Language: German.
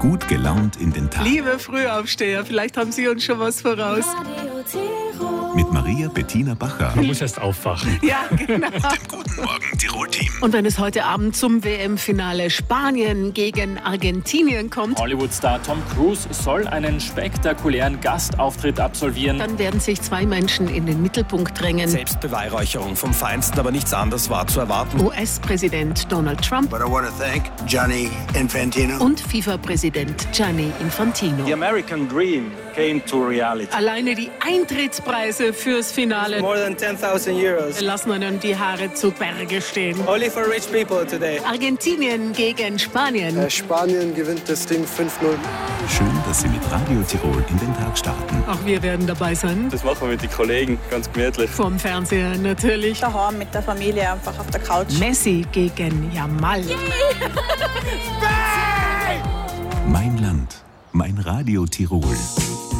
Gut gelaunt in den Tag. Liebe Frühaufsteher, vielleicht haben Sie uns schon was voraus. Mit Maria Bettina Bacher. Man muss erst aufwachen. Ja, genau. Und dem Guten Morgen Tirol-Team. Und wenn es heute Abend zum WM-Finale Spanien gegen Argentinien kommt, Hollywood-Star Tom Cruise soll einen spektakulären Gastauftritt absolvieren. dann werden sich zwei Menschen in den Mittelpunkt drängen. Selbstbeweihräucherung vom Feinsten, aber nichts anderes war zu erwarten. US-Präsident Donald Trump But I want to thank Gianni Infantino. und FIFA-Präsident Gianni Infantino. The American dream came to reality. Alleine die Eintrittspreise fürs Finale More than 10,000 euros. lassen einem die Haare zu Berge stehen. Only for rich people today. Argentinien gegen Spanien. Spanien gewinnt das Ding 5-0. Schön, dass Sie mit Radio Tirol in den Tag starten. Auch wir werden dabei sein. Das machen wir mit den Kollegen, ganz gemütlich. Vorm Fernseher natürlich. Daheim mit der Familie, einfach auf der Couch. Messi gegen Jamal. Mein Land, mein Radio Tirol.